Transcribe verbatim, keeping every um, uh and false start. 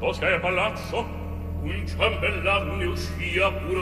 bosca e palazzo, un ciambellan ne uscia puro